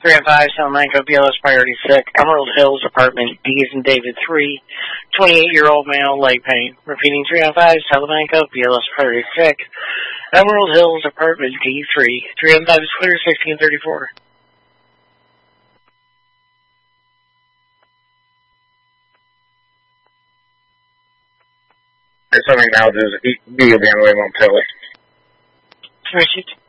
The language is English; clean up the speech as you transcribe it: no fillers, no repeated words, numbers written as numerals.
305 Salamanca, BLS Priority 6, Emerald Hills Apartment, D as in David 3, 28-year-old male, leg pain. Repeating 305 Salamanca, BLS Priority 6, Emerald Hills Apartment, D3, 305 is clear, 1634. There's something now, there's a video game we won't tell it. Richard.